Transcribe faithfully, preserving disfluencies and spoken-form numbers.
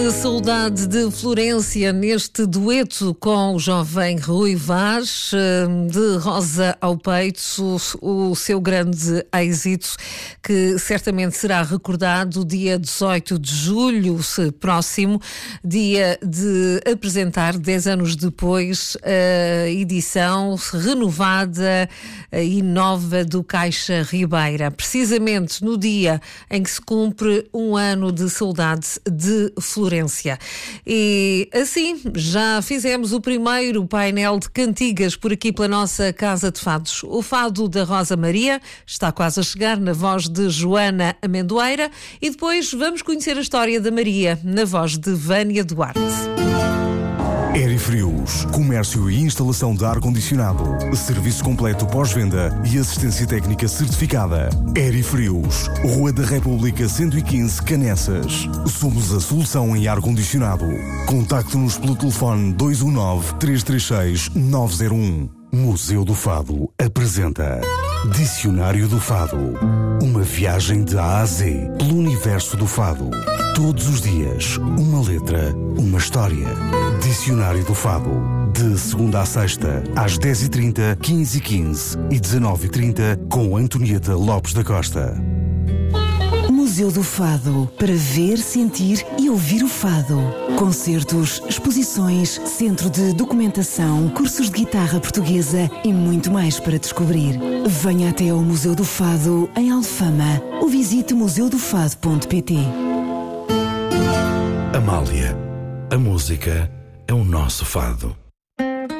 A saudade de Florência neste dueto com o jovem Rui Vaz, de Rosa ao Peito, o seu grande êxito, que certamente será recordado dia dezoito de julho próximo, dia de apresentar, dez anos depois, a edição renovada e nova do Caixa Ribeira, precisamente no dia em que se cumpre um ano de saudade de Florência. E assim já fizemos o primeiro painel de cantigas por aqui pela nossa Casa de Fados. O fado da Rosa Maria está quase a chegar na voz de Joana Amendoeira e depois vamos conhecer a história da Maria na voz de Vânia Duarte. Aerifrios, comércio e instalação de ar-condicionado, serviço completo pós-venda e assistência técnica certificada. Aerifrios, Rua da República cento e quinze, Canessas. Somos a solução em ar-condicionado. Contacte-nos pelo telefone dois um nove, três três seis, nove zero um. Museu do Fado apresenta Dicionário do Fado. Uma viagem de A a Z pelo universo do fado. Todos os dias, uma letra, uma história. Dicionário do Fado. De segunda a sexta, às dez e trinta, quinze e quinze e dezenove e trinta, com Antonieta Lopes da Costa. Museu do Fado, para ver, sentir e ouvir o fado. Concertos, exposições, centro de documentação, cursos de guitarra portuguesa e muito mais para descobrir. Venha até ao Museu do Fado, em Alfama, ou visite museu do fado ponto pt. Amália, a música é o nosso fado.